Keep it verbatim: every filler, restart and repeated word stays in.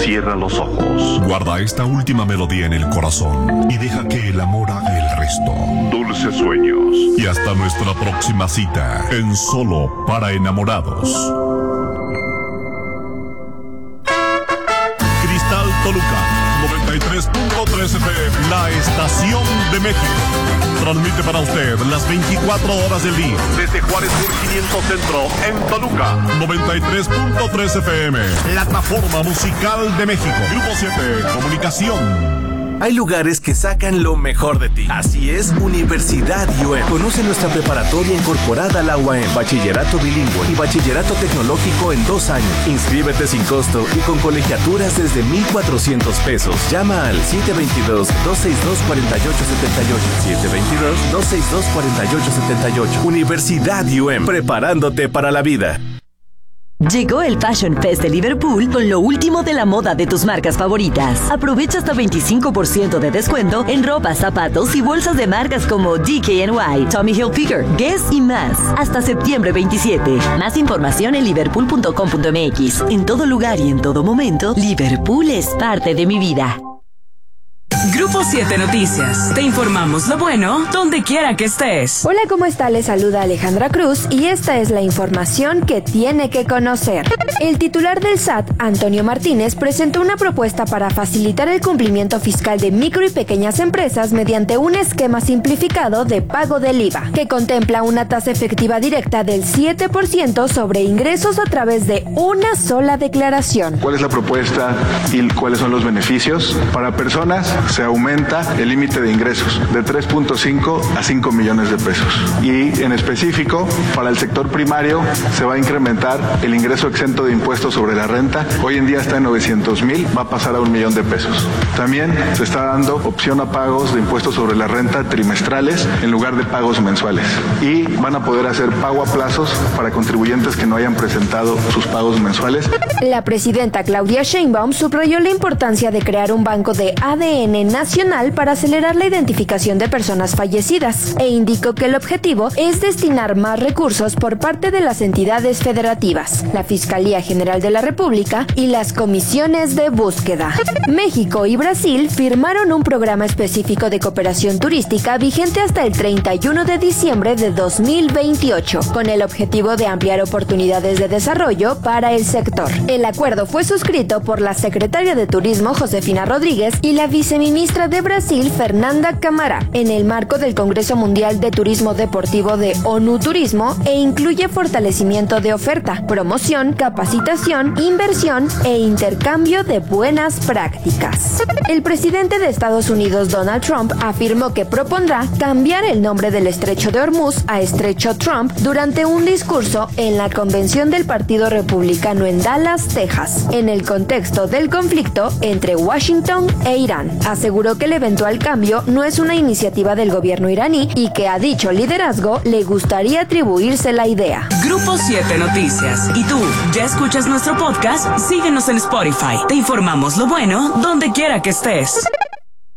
Cierra los ojos. Guarda esta última melodía en el corazón y deja que el amor haga el resto. Dulces sueños. Y hasta nuestra próxima cita en Solo para Enamorados. Cristal Toluca, noventa y tres punto tres F M, la estación de México. Transmite para usted las veinticuatro horas del día. Desde Juárez Sur quinientos Centro, en Toluca. noventa y tres punto tres F M, plataforma musical de México. Grupo siete, Comunicación. Hay lugares que sacan lo mejor de ti. Así es, Universidad U E M. Conoce nuestra preparatoria incorporada a la U A M, bachillerato bilingüe y bachillerato tecnológico en dos años. Inscríbete sin costo y con colegiaturas desde mil cuatrocientos pesos. Llama al siete dos dos, dos seis dos, cuatro ocho siete ocho. siete dos dos, dos seis dos, cuatro ocho siete ocho. Universidad U E M, preparándote para la vida. Llegó el Fashion Fest de Liverpool con lo último de la moda de tus marcas favoritas. Aprovecha hasta veinticinco por ciento de descuento en ropa, zapatos y bolsas de marcas como D K N Y, Tommy Hilfiger, Guess y más. Hasta septiembre veintisiete. Más información en liverpool punto com punto m x. En todo lugar y en todo momento, Liverpool es parte de mi vida. Grupo siete Noticias. Te informamos lo bueno donde quiera que estés. Hola, ¿cómo está? Les saluda Alejandra Cruz y esta es la información que tiene que conocer. El titular del S A T, Antonio Martínez, presentó una propuesta para facilitar el cumplimiento fiscal de micro y pequeñas empresas mediante un esquema simplificado de pago del I V A, que contempla una tasa efectiva directa del siete por ciento sobre ingresos a través de una sola declaración. ¿Cuál es la propuesta y cuáles son los beneficios? Para personas se aumenta el límite de ingresos de tres punto cinco a cinco millones de pesos. Y en específico, para el sector primario se va a incrementar el ingreso exento de impuestos sobre la renta. Hoy en día está en novecientos mil, va a pasar a un millón de pesos. También se está dando opción a pagos de impuestos sobre la renta trimestrales en lugar de pagos mensuales. Y van a poder hacer pago a plazos para contribuyentes que no hayan presentado sus pagos mensuales. La presidenta Claudia Sheinbaum subrayó la importancia de crear un banco de A D N nacional para acelerar la identificación de personas fallecidas e indicó que el objetivo es destinar más recursos por parte de las entidades federativas, la Fiscalía General de la República y las comisiones de búsqueda. México y Brasil firmaron un programa específico de cooperación turística vigente hasta el treinta y uno de diciembre de dos mil veintiocho, con el objetivo de ampliar oportunidades de desarrollo para el sector. El acuerdo fue suscrito por la secretaria de Turismo, Josefina Rodríguez, y la viceministra Ministra de Brasil, Fernanda Camara, en el marco del Congreso Mundial de Turismo Deportivo de ONU Turismo e incluye fortalecimiento de oferta, promoción, capacitación, inversión e intercambio de buenas prácticas. El presidente de Estados Unidos, Donald Trump, afirmó que propondrá cambiar el nombre del Estrecho de Hormuz a Estrecho Trump durante un discurso en la convención del Partido Republicano en Dallas, Texas, en el contexto del conflicto entre Washington e Irán. Aseguró que el eventual cambio no es una iniciativa del gobierno iraní y que a dicho liderazgo le gustaría atribuirse la idea. Grupo siete Noticias. ¿Y tú, ya escuchas nuestro podcast? Síguenos en Spotify. Te informamos lo bueno donde quiera que estés.